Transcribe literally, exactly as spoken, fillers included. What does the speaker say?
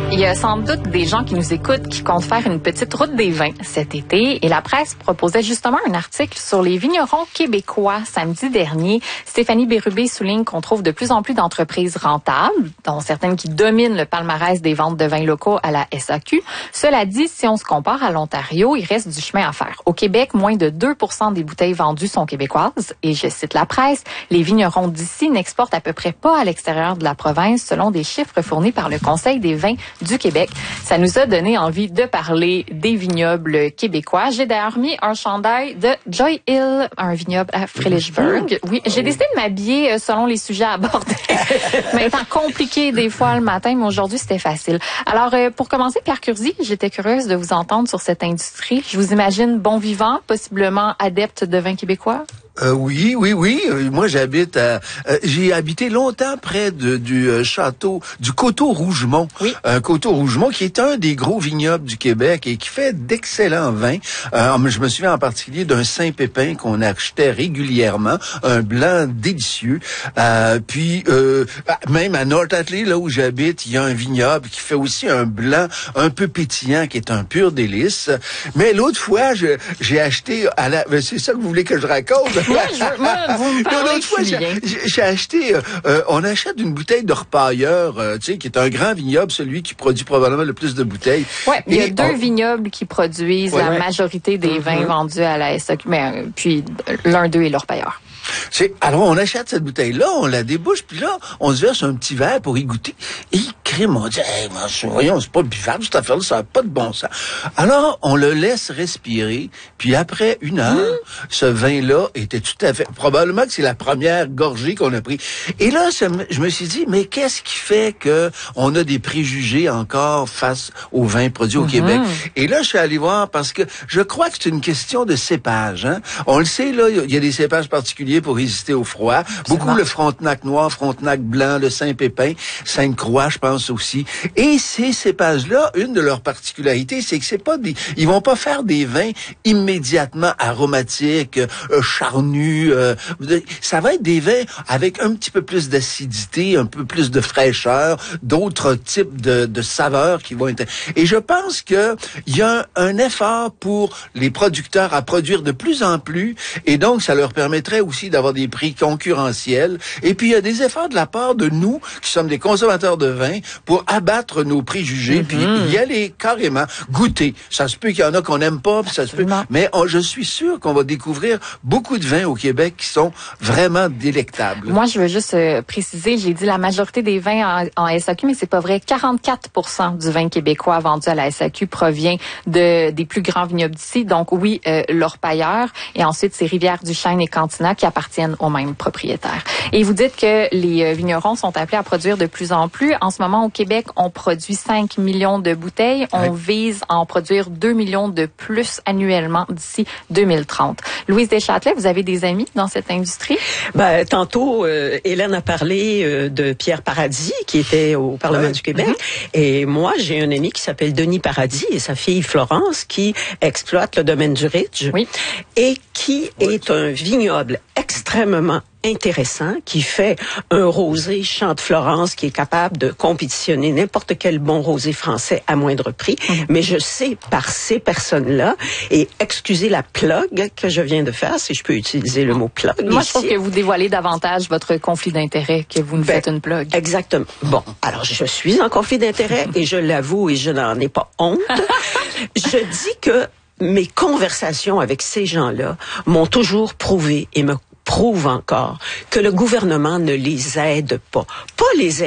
Il y a sans doute des gens qui nous écoutent qui comptent faire une petite route des vins cet été et la presse proposait justement un article sur les vignerons québécois samedi dernier. Stéphanie Bérubé souligne qu'on trouve de plus en plus d'entreprises rentables, dont certaines qui dominent le palmarès des ventes de vins locaux à la S A Q. Cela dit, si on se compare à l'Ontario, il reste du chemin à faire. Au Québec, moins de deux pour cent des bouteilles vendues sont québécoises et je cite la presse, les vignerons d'ici n'exportent à peu près pas à l'extérieur de la province selon des chiffres fournis par le Conseil des vins du Québec. Ça nous a donné envie de parler des vignobles québécois. J'ai d'ailleurs mis un chandail de Joy Hill, un vignoble à Frelichburg. Oui, j'ai décidé de m'habiller selon les sujets abordés. Mais étant compliqué des fois le matin, mais aujourd'hui c'était facile. Alors pour commencer, Pierre Curzi, j'étais curieuse de vous entendre sur cette industrie. Je vous imagine bon vivant, possiblement adepte de vin québécois. Euh, oui, oui, oui. Moi, j'habite à... Euh, j'ai habité longtemps près de, du euh, château, du Coteau-Rougemont. Oui. Un Coteau-Rougemont qui est un des gros vignobles du Québec et qui fait d'excellents vins. Euh, je me souviens en particulier d'un Saint-Pépin qu'on achetait régulièrement, un blanc délicieux. Euh, puis, euh, même à North Atlee, là où j'habite, il y a un vignoble qui fait aussi un blanc un peu pétillant qui est un pur délice. Mais l'autre fois, je, j'ai acheté à la... C'est ça que vous voulez que je raconte? Moi, je, moi, vous me parlez, l'autre fois, j'ai, j'ai acheté, euh, on achète une bouteille d'Orpailleur, euh, tu sais, qui est un grand vignoble, celui qui produit probablement le plus de bouteilles. Ouais, il y a Et deux on... vignobles qui produisent ouais, la ouais. majorité des mm-hmm. vins vendus à la S A Q, mais euh, puis l'un d'eux est l'Orpailleur. C'est, alors, on achète cette bouteille-là, on la débouche, puis là, on se verse un petit verre pour y goûter. Et il crime, on dit, hey, voyons, c'est pas buvable, cette affaire-là, ça n'a pas de bon sens. Alors, on le laisse respirer, puis après une heure, mmh. ce vin-là était tout à fait, probablement que c'est la première gorgée qu'on a pris. Et là, ça, je me suis dit, mais qu'est-ce qui fait que on a des préjugés encore face aux vins produits au mmh. Québec? Et là, je suis allé voir, parce que je crois que c'est une question de cépage, hein. On le sait, là, il y a des cépages particuliers pour résister au froid. Absolument. Beaucoup le Frontenac noir, Frontenac blanc, le Saint-Pépin, Sainte-Croix, je pense aussi. Et ces cépages-là, une de leurs particularités, c'est que c'est pas des, ils vont pas faire des vins immédiatement aromatiques, euh, charnus. Euh, ça va être des vins avec un petit peu plus d'acidité, un peu plus de fraîcheur, d'autres types de, de saveurs qui vont être. Et je pense que il y a un, un effort pour les producteurs à produire de plus en plus, et donc ça leur permettrait aussi d'avoir des prix concurrentiels. Et puis, il y a des efforts de la part de nous, qui sommes des consommateurs de vin, pour abattre nos préjugés, mm-hmm. puis y aller carrément, goûter. Ça se peut qu'il y en a qu'on n'aime pas, puis ça se peut, mais on, je suis sûr qu'on va découvrir beaucoup de vins au Québec qui sont vraiment délectables. Moi, je veux juste euh, préciser, j'ai dit la majorité des vins en, en S A Q, mais c'est pas vrai. quarante-quatre pour cent du vin québécois vendu à la S A Q provient de des plus grands vignobles d'ici. Donc oui, euh, l'Orpailleur, et ensuite c'est Rivière-du-Chêne et Cantina qui appartiennent aux mêmes propriétaires. Et vous dites que les vignerons sont appelés à produire de plus en plus. En ce moment, au Québec, on produit cinq millions de bouteilles. On oui. vise à en produire deux millions de plus annuellement d'ici deux mille trente. Louise Deschâtelet, vous avez des amis dans cette industrie? Ben, tantôt, euh, Hélène a parlé euh, de Pierre Paradis, qui était au Parlement oui. du Québec. Mm-hmm. Et moi, j'ai un ami qui s'appelle Denis Paradis et sa fille Florence, qui exploite le domaine du Ridge. Oui. Et qui oui. est un vignoble extrêmement intéressant, qui fait un rosé Champ de Florence qui est capable de compétitionner n'importe quel bon rosé français à moindre prix. Mmh. Mais je sais par ces personnes-là, et excusez la plug que je viens de faire, si je peux utiliser le mot plug. Moi, ici. je trouve que vous dévoilez davantage votre conflit d'intérêt que vous nous ben, faites une plug. Exactement. Bon, alors je suis en conflit d'intérêt et je l'avoue et je n'en ai pas honte. Je dis que mes conversations avec ces gens-là m'ont toujours prouvé et me prouve encore que le gouvernement ne les aide pas. Pas les aider